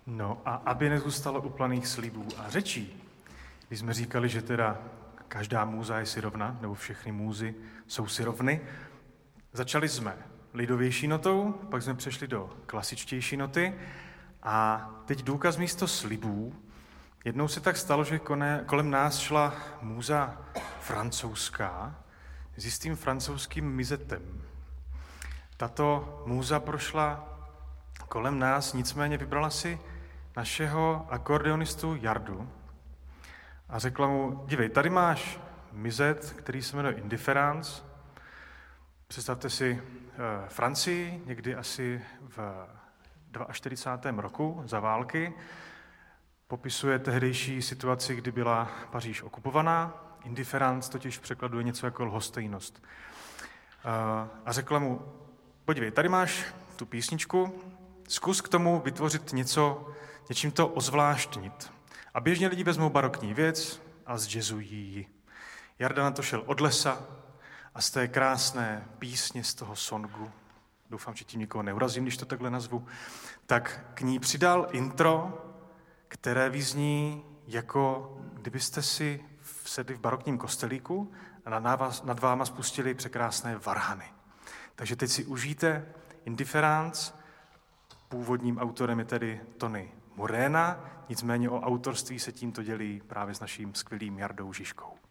No a aby nezůstalo u planých slibů a řečí, když jsme říkali, že teda každá můza je si rovna, nebo všechny můzy jsou si rovny, začali jsme lidovější notou, pak jsme přešli do klasičtější noty a teď důkaz místo slibů. Jednou se tak stalo, že kolem nás šla můza francouzská s jistým francouzským mizetem. Tato můza prošla kolem nás, nicméně vybrala si našeho akordeonistu Jardu a řekla mu, dívej, tady máš mizet, který se jmenuje Indifference. Představte si Francii, někdy asi v 42. roku za války. Popisuje tehdejší situaci, kdy byla Paříž okupovaná. Indifference totiž překladuje něco jako lhostejnost. A řekla mu, podívej, tady máš tu písničku, zkus k tomu vytvořit něčím to ozvláštnit. A běžně lidi vezmou barokní věc a zjazzují ji. Jarda na to šel od lesa a z té krásné písně, z toho songu, doufám, že tím nikoho neurazím, když to takhle nazvu, tak k ní přidal intro, které vyzní jako kdybyste si sedli v barokním kostelíku a nad váma spustili překrásné varhany. Takže teď si užijte Indifference. Původním autorem je tedy Tony Morena, nicméně o autorství se tímto dělí právě s naším skvělým Jardou Žižkou.